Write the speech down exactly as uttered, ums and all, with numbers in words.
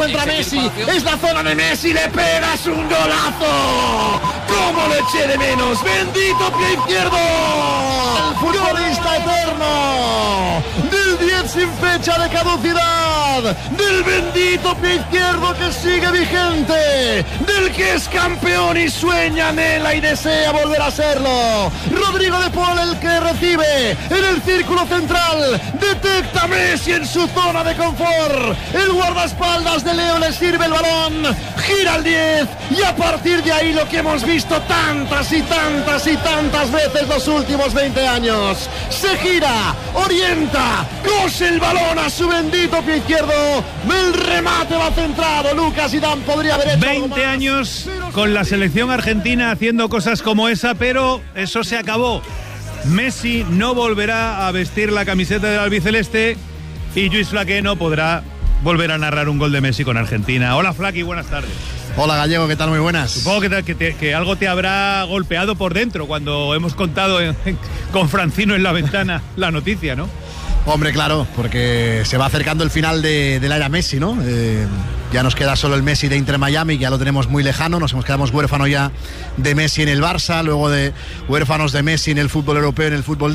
encuentra Messi, es la zona de Messi, le pegas un golazo. ¡Cómo le eché de menos! ¡Bendito pie izquierdo! El futbolista eterno del diez sin fecha de caducidad, del bendito pie izquierdo que sigue vigente, del que es campeón y sueña, anhela y desea volver a serlo. Rodrigo de Paul, el que recibe en el círculo central, detecta a Messi en su zona de confort. El guardaespaldas de Leo le sirve el balón, gira al diez y a partir de ahí lo que hemos visto tantas y tantas y tantas veces los últimos veinte años. Se gira, orienta, cose el balón a su bendito pie izquierdo. El remate va centrado. Lucas Zidane podría haber hecho veinte años con la selección argentina haciendo cosas como esa, pero eso se acabó. Messi no volverá a vestir la camiseta del albiceleste y Lluís Flaqué no podrá volver a narrar un gol de Messi con Argentina. Hola Flaqui, buenas tardes. Hola Gallego, ¿qué tal? Muy buenas. Supongo que, te, que, te, que algo te habrá golpeado por dentro cuando hemos contado en, en, con Francino en la ventana la noticia, ¿no? Hombre, claro, porque se va acercando el final de, de la era Messi, ¿no? Eh, ya nos queda solo el Messi de Inter Miami, que ya lo tenemos muy lejano, nos hemos quedado huérfanos ya de Messi en el Barça, luego de huérfanos de Messi en el fútbol europeo, en el fútbol